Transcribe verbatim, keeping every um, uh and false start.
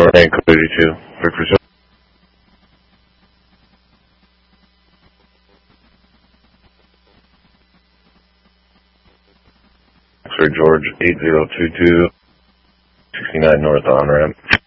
North Code eighty-two. Rick for George eight zero two two, sixty-nine North on ramp.